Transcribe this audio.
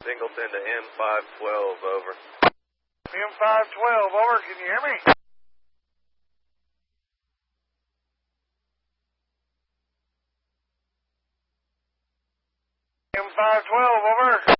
Singleton to M512, over. M512, over. Can you hear me? M512, over.